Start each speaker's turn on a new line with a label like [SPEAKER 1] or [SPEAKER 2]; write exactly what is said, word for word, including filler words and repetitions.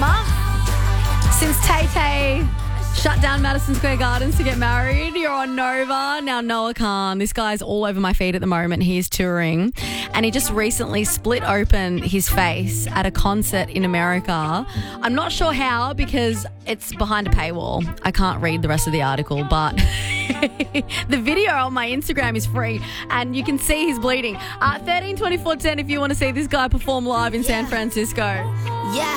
[SPEAKER 1] month. Since Tay Tay shut down Madison Square Gardens to get married, you're on Nova. Now, Noah Khan, this guy's all over my feed at the moment. He is touring and he just recently split open his face at a concert in America. I'm not sure how because it's behind a paywall. I can't read the rest of the article, but the video on my Instagram is free and you can see he's bleeding. Uh, thirteen twenty-four ten if you want to see this guy perform live in San Francisco.
[SPEAKER 2] Yeah.